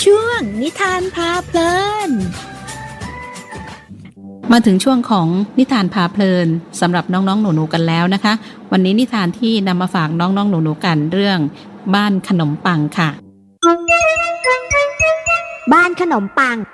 ช่วงนิทานพาเพลินมาถึงช่วงของนิทานพาเพลินสำหรับน้องๆหนูๆกันแล้วนะคะวันนี้นิทานที่นำมาฝากน้องๆหนูๆกันเรื่องบ้านขนมปังค่ะบ้านขนมปัง